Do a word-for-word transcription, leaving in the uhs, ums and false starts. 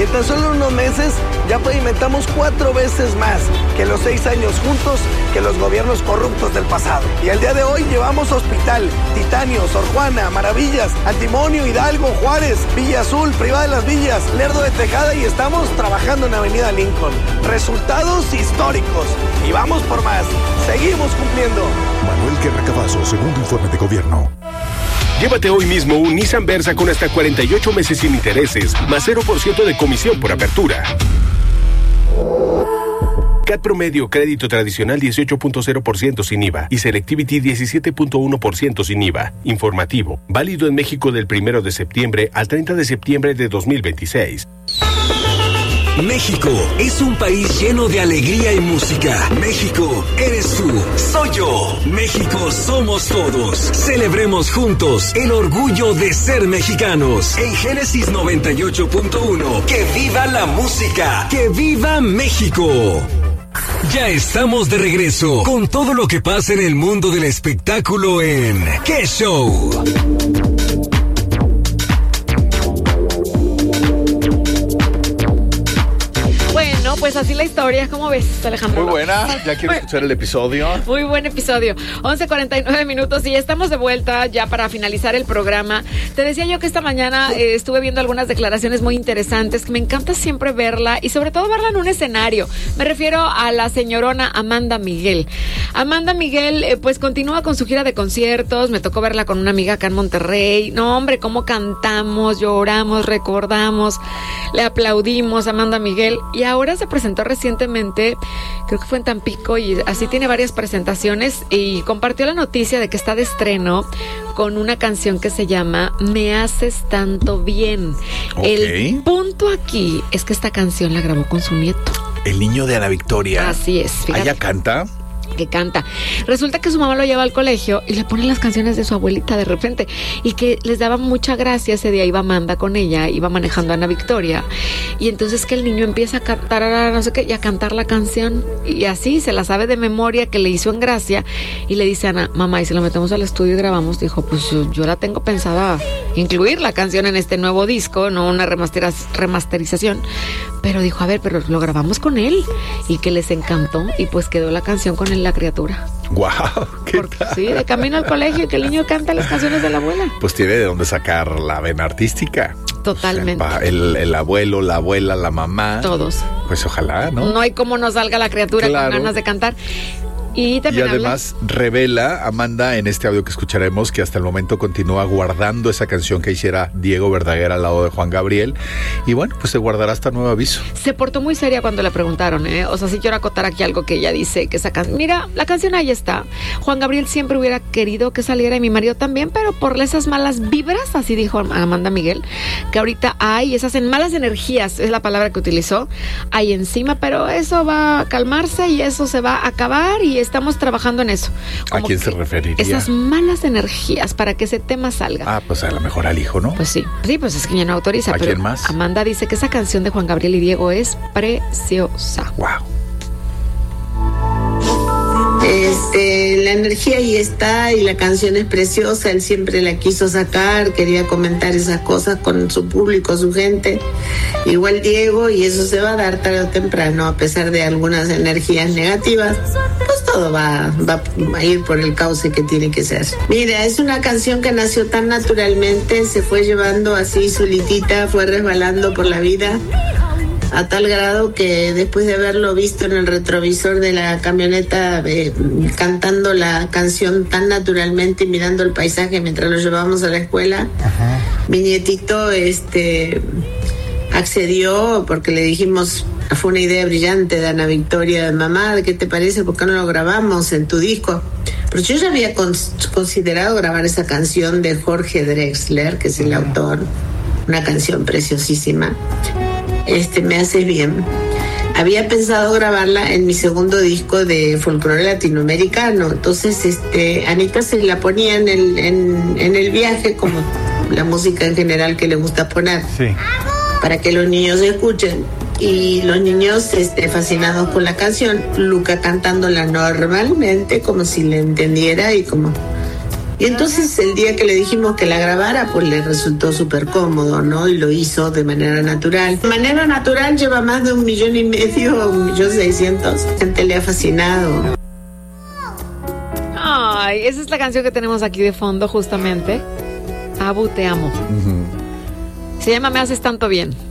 En tan solo unos meses ya pavimentamos cuatro veces más que los seis años juntos que los gobiernos corruptos del pasado. Y al día de hoy llevamos Hospital, Titanio, Sor Juana, Maravillas, Antimonio, Hidalgo, Juárez, Villa Azul, Privada de las Villas, Lerdo de Tejada y estamos trabajando en Avenida Lincoln. Resultados históricos. Y vamos por más. Seguimos cumpliendo. Manuel Guerra Cavazo, segundo informe de gobierno. Llévate hoy mismo un Nissan Versa con hasta cuarenta y ocho meses sin intereses, más cero por ciento de comisión por apertura. C A T promedio, crédito tradicional dieciocho punto cero por ciento sin I V A y Selectivity diecisiete punto uno por ciento sin I V A. Informativo, válido en México del primero de septiembre al treinta de septiembre de dos mil veintiséis. México es un país lleno de alegría y música. México eres tú, soy yo. México somos todos. Celebremos juntos el orgullo de ser mexicanos. En Génesis noventa y ocho punto uno, que viva la música, que viva México. Ya estamos de regreso con todo lo que pasa en el mundo del espectáculo en ¿Qué Show? Bueno, pues así la historia. ¿Cómo ves, Alejandro? Muy buena, ya quiero escuchar el episodio. Muy buen episodio. once cuarenta y nueve minutos y estamos de vuelta ya para finalizar el programa. Te decía yo que esta mañana eh, estuve viendo algunas declaraciones muy interesantes, que me encanta siempre verla y sobre todo verla en un escenario. Me refiero a la señorona Amanda Miguel. Amanda Miguel, eh, pues continúa con su gira de conciertos. Me tocó verla con una amiga acá en Monterrey. No, hombre, cómo cantamos, lloramos, recordamos, le aplaudimos a Amanda Miguel. Y ahora se presentó recientemente, creo que fue en Tampico, y así tiene varias presentaciones, y compartió la noticia de que está de estreno con una canción que se llama Me Haces Tanto Bien. Okay. El punto aquí es que esta canción la grabó con su nieto. El niño de Ana Victoria. Así es. Fíjate. ¿Ella canta? Que canta. Resulta que su mamá lo lleva al colegio y le ponen las canciones de su abuelita de repente, y que les daba mucha gracia. Ese día iba Amanda con ella, iba manejando a Ana Victoria, y entonces que el niño empieza a cantar, no sé qué, y a cantar la canción, y así se la sabe de memoria, que le hizo en gracia, y le dice a Ana, mamá, ¿y si lo metemos al estudio y grabamos? Dijo, pues yo la tengo pensada incluir la canción en este nuevo disco, no una remasteriz- remasterización, pero dijo, a ver, pero lo grabamos con él, y que les encantó, y pues quedó la canción con él, la criatura. Guau, wow, ¿qué Porque, tal? sí, de camino al colegio, que el niño canta las canciones de la abuela. Pues tiene de dónde sacar la vena artística. Totalmente. O sea, el, el abuelo, la abuela, la mamá. Todos. Pues ojalá, ¿no? No hay cómo no salga la criatura Claro. con ganas de cantar. Y, también y además habla... revela, Amanda, en este audio que escucharemos, que hasta el momento continúa guardando esa canción que hiciera Diego Verdaguer al lado de Juan Gabriel. Y bueno, pues se guardará hasta nuevo aviso. Se portó muy seria cuando le preguntaron, ¿eh? O sea, sí quiero acotar aquí algo que ella dice, que esa canción... Mira, la canción ahí está. Juan Gabriel siempre hubiera querido que saliera, y mi marido también, pero por esas malas vibras, así dijo Amanda Miguel, que ahorita hay esas malas energías, es la palabra que utilizó, hay encima, pero eso va a calmarse y eso se va a acabar, y estamos trabajando en eso. Como ¿a quién se referiría? Esas malas energías para que ese tema salga. Ah, pues a lo mejor al hijo, ¿no? Pues sí, sí, pues es que ya no autoriza. ¿A pero quién más? Amanda dice que esa canción de Juan Gabriel y Diego es preciosa. Wow. Este, la energía ahí está y la canción es preciosa, él siempre la quiso sacar, quería comentar esas cosas con su público, su gente, igual Diego, y eso se va a dar tarde o temprano, a pesar de algunas energías negativas, pues todo va, va a ir por el cauce que tiene que ser. Mira, es una canción que nació tan naturalmente, se fue llevando así solitita, fue resbalando por la vida, a tal grado que después de haberlo visto en el retrovisor de la camioneta eh, cantando la canción tan naturalmente y mirando el paisaje mientras lo llevábamos a la escuela, ajá, mi nietito este accedió porque le dijimos, fue una idea brillante de Ana Victoria, de mamá, ¿qué te parece? ¿Por qué no lo grabamos en tu disco? Pero yo ya había cons- considerado grabar esa canción de Jorge Drexler, que es el autor, una canción preciosísima. Este, Me Haces Bien. Había pensado grabarla en mi segundo disco de folclore latinoamericano. Entonces, este, Anita se la ponía en el, en, en el viaje, como la música en general que le gusta poner, sí, para que los niños escuchen. Y los niños este, fascinados con la canción, Luca cantándola normalmente, como si le entendiera y como... Y entonces el día que le dijimos que la grabara, pues le resultó súper cómodo, ¿no? Y lo hizo de manera natural. De manera natural lleva más de un millón y medio, un millón seiscientos. La gente le ha fascinado. Ay, esa es la canción que tenemos aquí de fondo, justamente. Abu, te amo. Uh-huh. Se llama Me haces tanto bien.